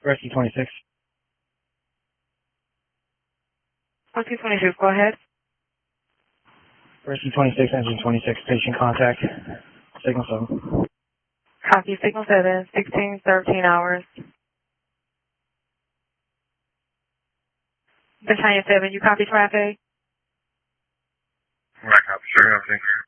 Rescue 26. Rescue 26, go ahead. Rescue 26, engine 26, patient contact. Signal 7. Copy, signal 7, 1613 hours. Battalion 7, you copy traffic? Right, copy, sure, thank you.